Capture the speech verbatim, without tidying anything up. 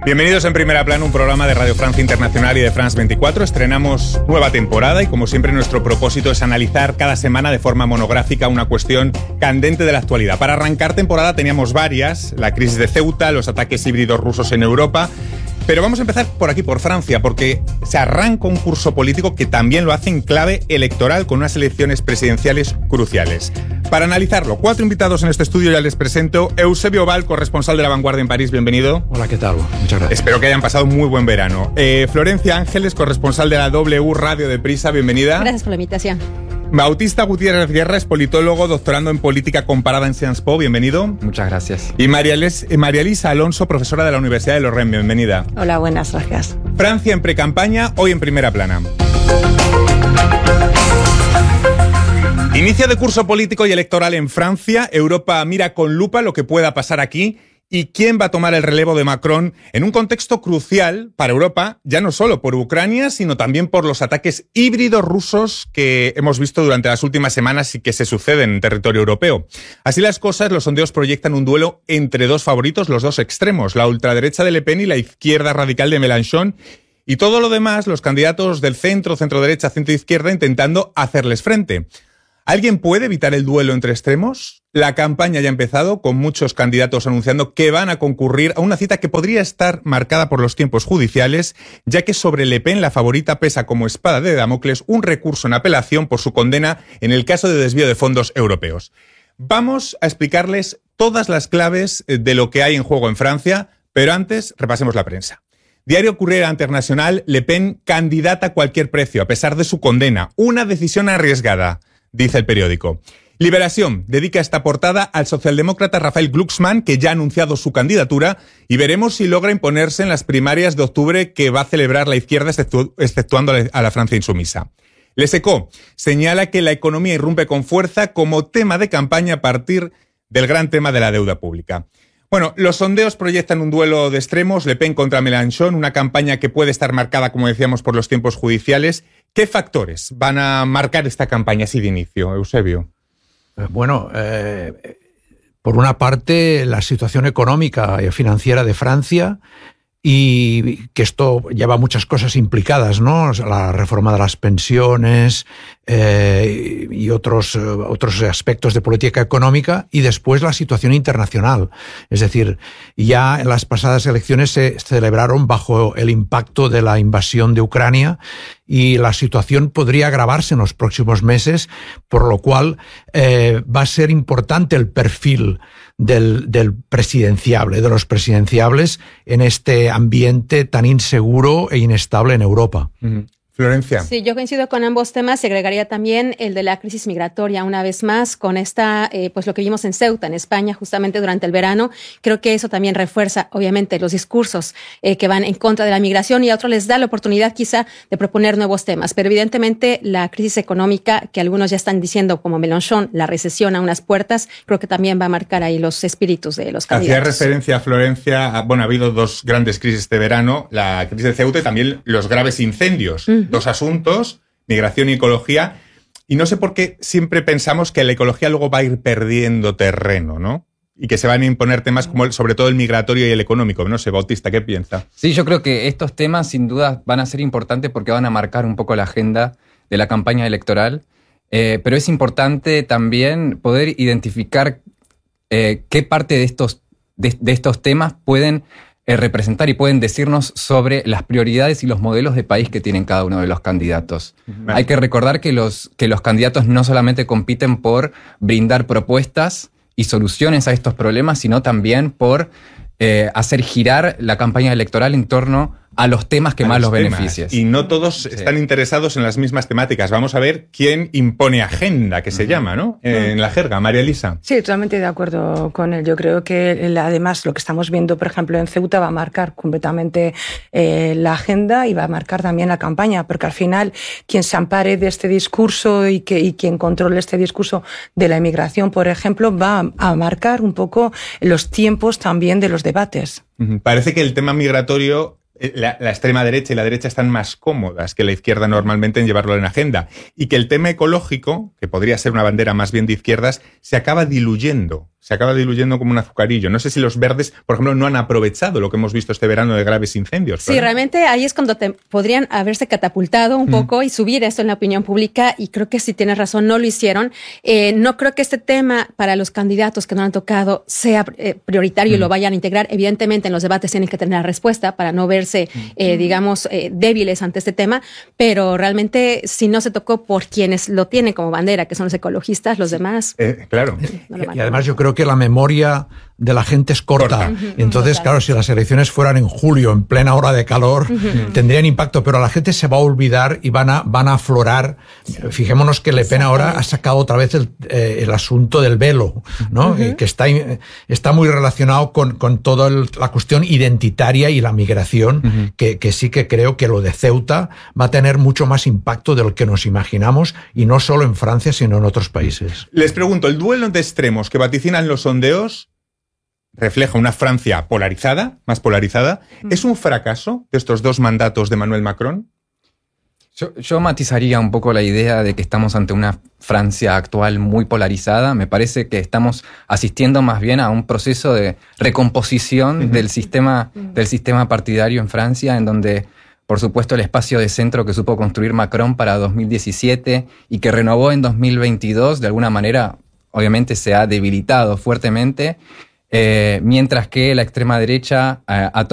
Bienvenidos en Primera Plana, un programa de Radio Francia Internacional y de France veinticuatro. Estrenamos nueva temporada y, como siempre, nuestro propósito es analizar cada semana de forma monográfica una cuestión candente de la actualidad. Para arrancar temporada teníamos varias: la crisis de Ceuta, los ataques híbridos rusos en Europa. Pero vamos a empezar por aquí, por Francia, porque se arranca un curso político que también lo hace en clave electoral, con unas elecciones presidenciales cruciales. Para analizarlo, cuatro invitados en este estudio, ya les presento. Eusebio Val, corresponsal de La Vanguardia en París, bienvenido. Hola, ¿qué tal? Muchas gracias. Espero que hayan pasado muy buen verano. Eh, Florencia Ángeles, corresponsal de la W Radio de Prisa, bienvenida. Gracias por la invitación. Bautista Gutiérrez Guerra es politólogo, doctorando en política comparada en Sciences Po, bienvenido. Muchas gracias. Y María, Les, María Elisa Alonso, profesora de la Universidad de Lorraine, bienvenida. Hola, buenas, gracias. Francia en precampaña, hoy en Primera Plana. Inicio de curso político y electoral en Francia. Europa mira con lupa lo que pueda pasar aquí. ¿Y quién va a tomar el relevo de Macron en un contexto crucial para Europa, ya no solo por Ucrania, sino también por los ataques híbridos rusos que hemos visto durante las últimas semanas y que se suceden en territorio europeo? Así las cosas, los sondeos proyectan un duelo entre dos favoritos, los dos extremos, la ultraderecha de Le Pen y la izquierda radical de Mélenchon, y todo lo demás, los candidatos del centro, centro-derecha, centro-izquierda, intentando hacerles frente. ¿Alguien puede evitar el duelo entre extremos? La campaña ya ha empezado, con muchos candidatos anunciando que van a concurrir a una cita que podría estar marcada por los tiempos judiciales, ya que sobre Le Pen la favorita pesa como espada de Damocles un recurso en apelación por su condena en el caso de desvío de fondos europeos. Vamos a explicarles todas las claves de lo que hay en juego en Francia, pero antes repasemos la prensa. Diario Courrier Internacional: Le Pen candidata a cualquier precio, a pesar de su condena. Una decisión arriesgada, dice el periódico. Liberación dedica esta portada al socialdemócrata Raphael Glucksmann, que ya ha anunciado su candidatura, y veremos si logra imponerse en las primarias de octubre que va a celebrar la izquierda, exceptu- exceptuando a la Francia insumisa. Les Echos señala que la economía irrumpe con fuerza como tema de campaña a partir del gran tema de la deuda pública. Bueno, los sondeos proyectan un duelo de extremos, Le Pen contra Mélenchon, una campaña que puede estar marcada, como decíamos, por los tiempos judiciales. ¿Qué factores van a marcar esta campaña así de inicio, Eusebio? Bueno, eh, por una parte, la situación económica y financiera de Francia, y que esto lleva muchas cosas implicadas, ¿no? La reforma de las pensiones eh, y otros, otros aspectos de política económica, y después la situación internacional. Es decir, ya en las pasadas elecciones se celebraron bajo el impacto de la invasión de Ucrania, y la situación podría agravarse en los próximos meses, por lo cual eh, va a ser importante el perfil del, del presidenciable, de los presidenciables en este ambiente tan inseguro e inestable en Europa. Uh-huh. Florencia. Sí, yo coincido con ambos temas. Se agregaría también el de la crisis migratoria, una vez más, con esta, eh, pues lo que vimos en Ceuta, en España, justamente durante el verano. Creo que eso también refuerza, obviamente, los discursos eh, que van en contra de la migración, y a otros les da la oportunidad quizá de proponer nuevos temas. Pero evidentemente la crisis económica, que algunos ya están diciendo, como Mélenchon, la recesión a unas puertas, creo que también va a marcar ahí los espíritus de los candidatos. Hacía referencia a Florencia, a, bueno, ha habido dos grandes crisis este verano, la crisis de Ceuta y también los graves incendios. Mm. Dos asuntos, migración y ecología, y no sé por qué siempre pensamos que la ecología luego va a ir perdiendo terreno, ¿no? Y que se van a imponer temas como el, sobre todo el migratorio y el económico. No sé, Bautista, ¿qué piensa? Sí, yo creo que estos temas sin duda van a ser importantes porque van a marcar un poco la agenda de la campaña electoral, eh, pero es importante también poder identificar eh, qué parte de estos, de, de estos temas pueden Eh, representar y pueden decirnos sobre las prioridades y los modelos de país que tienen cada uno de los candidatos. Vale. Hay que recordar que los, que los candidatos no solamente compiten por brindar propuestas y soluciones a estos problemas, sino también por eh, hacer girar la campaña electoral en torno a los temas que a más los, los beneficien. Y no todos sí. están interesados en las mismas temáticas. Vamos a ver quién impone agenda, que se uh-huh. llama, ¿no? Uh-huh. En la jerga. María Elisa. Sí, totalmente de acuerdo con él. Yo creo que además lo que estamos viendo, por ejemplo, en Ceuta va a marcar completamente eh, la agenda y va a marcar también la campaña, porque al final quien se ampare de este discurso y, que, y quien controle este discurso de la inmigración, por ejemplo, va a, a marcar un poco los tiempos también de los debates. Uh-huh. Parece que el tema migratorio La, la extrema derecha y la derecha están más cómodas que la izquierda normalmente en llevarlo en agenda, y que el tema ecológico, que podría ser una bandera más bien de izquierdas, se acaba diluyendo se acaba diluyendo como un azucarillo. No sé si los verdes, por ejemplo, no han aprovechado lo que hemos visto este verano de graves incendios. Sí, realmente ahí es cuando te podrían haberse catapultado un mm. poco y subir esto en la opinión pública, y creo que sí tienes razón, no lo hicieron. Eh, no creo que este tema para los candidatos que no han tocado sea eh, prioritario mm. y lo vayan a integrar. Evidentemente en los debates tienen que tener la respuesta para no verse, mm. eh, digamos, eh, débiles ante este tema, pero realmente si no se tocó por quienes lo tienen como bandera, que son los ecologistas, los demás. Eh, claro. No y además yo creo que la memoria de la gente es corta. corta. Entonces, claro, si las elecciones fueran en julio, en plena hora de calor, uh-huh. tendrían impacto, pero la gente se va a olvidar y van a, van a aflorar. Fijémonos que Le Pen ahora ha sacado otra vez el, eh, el asunto del velo, ¿no? Uh-huh. que está, está muy relacionado con, con toda la cuestión identitaria y la migración, uh-huh. que, que sí que creo que lo de Ceuta va a tener mucho más impacto del que nos imaginamos, y no solo en Francia, sino en otros países. Les pregunto, ¿el duelo de extremos que vaticinan los sondeos refleja una Francia polarizada, más polarizada? ¿Es un fracaso de estos dos mandatos de Emmanuel Macron? Yo, yo matizaría un poco la idea de que estamos ante una Francia actual muy polarizada. Me parece que estamos asistiendo más bien a un proceso de recomposición uh-huh. del sistema, uh-huh. del sistema partidario en Francia, en donde, por supuesto, el espacio de centro que supo construir Macron para dos mil diecisiete y que renovó en dos mil veintidós, de alguna manera, obviamente se ha debilitado fuertemente. Eh, mientras que la extrema derecha eh, ha